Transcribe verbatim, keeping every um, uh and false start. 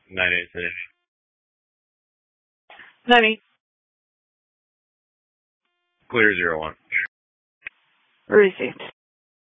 nine eight six. Honey, Clear zero one. received.